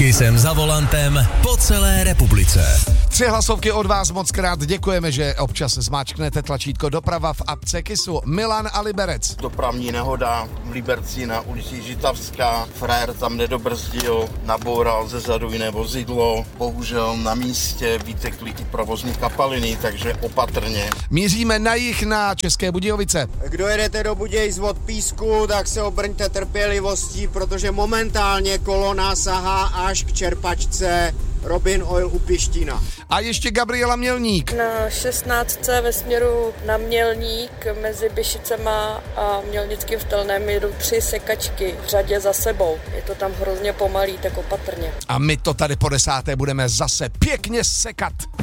Kisem za volantem po celé republice. 3 hlasovky od vás, moc krát děkujeme, že občas zmáčknete tlačítko doprava v apce Kisu. Milan a Liberec. Dopravní nehoda v Liberci na ulici Žitavská. Frajer tam nedobrzdil, naboural ze zadu jiné vozidlo. Bohužel na místě vytekly i provozní kapaliny, takže opatrně. Míříme na jih na České Budějovice. Kdo jedete do Budějic od Písku, tak se obrňte trpělivostí, protože momentálně kolona sahá až k čerpačce Robin Oil u Pištína. A ještě Gabriela Mělník. Na 16. ve směru na Mělník mezi Byšicema a Mělnickým Stelnem jedou 3 sekačky v řadě za sebou. Je to tam hrozně pomalý, tak opatrně. A my to tady po 10. budeme zase pěkně sekat.